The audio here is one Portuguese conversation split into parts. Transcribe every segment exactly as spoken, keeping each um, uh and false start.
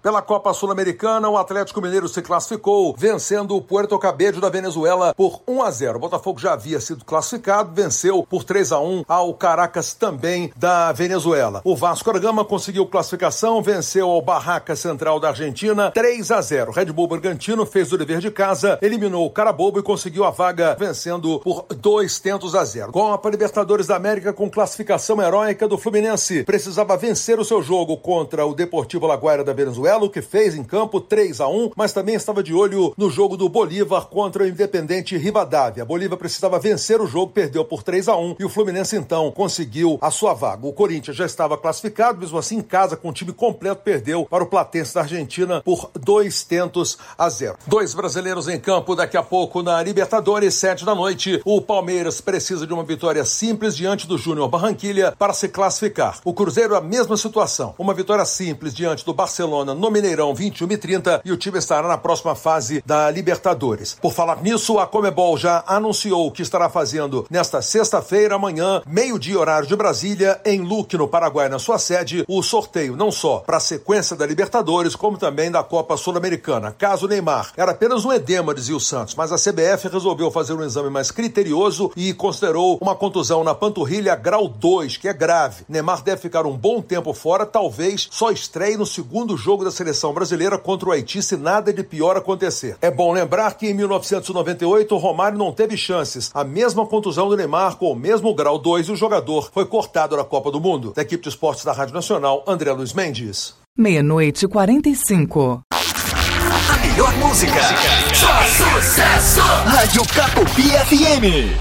Pela Copa Sul-Americana, o Atlético Mineiro se classificou, vencendo o Puerto Cabello da Venezuela por um a zero. O Botafogo já havia sido classificado, venceu por três a um ao Caracas, também da Venezuela. O Vasco da Gama conseguiu classificação, venceu ao Barraca Central da Argentina três a zero. Red Bull Bragantino fez o dever de casa, eliminou o Carabobo e conseguiu a vaga vencendo por dois tentos a zero. Copa Libertadores da América com classificação heróica do Fluminense. Precisava vencer o seu jogo contra o Deportivo Laguaira da Venezuela, o que fez em campo três a um, mas também estava de olho no jogo do Bolívar contra o Independente Rivadavia. A Bolívar precisava vencer o jogo, perdeu por três a um e o Fluminense então conseguiu a sua vaga. O Corinthians já estava classificado, mesmo assim em casa com o time completo perdeu para o Platense da Argentina por dois tentos a zero. Dois brasileiros em campo daqui a pouco na Libertadores, sete da noite. O Palmeiras precisa de uma vitória simples diante do Júnior Barranquilla para se classificar. O Cruzeiro a mesma situação, uma vitória simples diante do Barcelona no Mineirão, vinte e uma e trinta, e o time estará na próxima fase da Libertadores. Por falar nisso, a Conmebol já anunciou o que estará fazendo nesta sexta-feira, amanhã, meio-dia horário de Brasília, em Luque, no Paraguai, na sua sede, o sorteio não só para a sequência da Libertadores, como também da Copa Sul-Americana. Caso Neymar era apenas um edema, dizia o Santos, mas a C B F resolveu fazer um exame mais criterioso e considerou uma contusão na panturrilha grau dois, que é grave. Neymar deve ficar um bom tempo fora, talvez só estreie no segundo jogo da seleção brasileira contra o Haiti, se nada de pior acontecer. É bom lembrar que em mil novecentos e noventa e oito o Romário não teve chances. A mesma contusão do Neymar com o mesmo grau dois e o jogador foi cortado na Copa do Mundo. Da equipe de esportes da Rádio Nacional, André Luiz Mendes. Meia-noite e quarenta e cinco. A melhor música. Só sucesso. Rádio Capopi F M.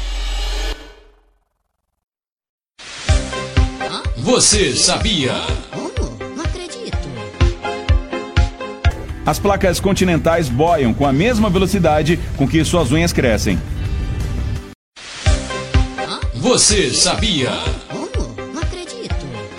Você sabia? Oh, não acredito. As placas continentais boiam com a mesma velocidade com que suas unhas crescem. Você sabia?